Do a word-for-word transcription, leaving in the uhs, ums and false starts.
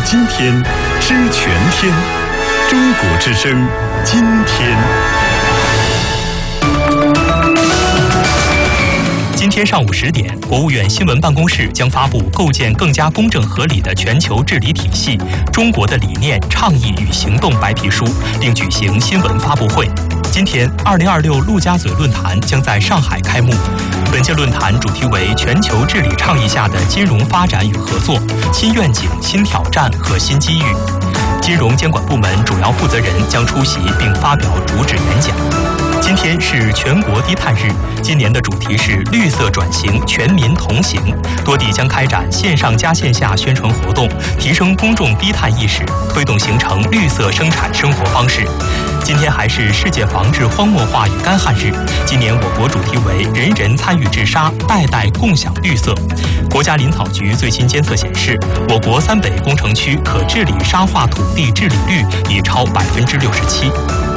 今天，知全天。中国之声，今天。 今天上午十点，国务院新闻办公室将发布《构建更加公正合理的全球治理体系：中国的理念、倡议与行动》白皮书，并举行新闻发布会。今天，二零二六陆家嘴论坛将在上海开幕。本届论坛主题为全球治理倡议下的金融发展与合作：新愿景、新挑战和新机遇。金融监管部门主要负责人将出席并发表主旨演讲。今天是全国低碳日，今年的主题是绿色转型，全民同行。多地将开展线上加线下宣传活动，提升公众低碳意识，推动形成绿色生产生活方式。今天还是世界防治荒漠化与干旱日，今年我国主题为人人参与治沙，代代共享绿色。国家林草局最新监测显示，我国三北工程区可治理沙化土地治理率已超百分之六十七。